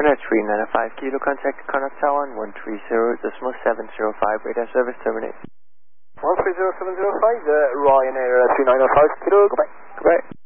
Ryanair 3905 Kilo, contact Connaught Tower on 130.705, radar service terminate. 130.705, Ryanair 3905 Kilo, goodbye. Goodbye.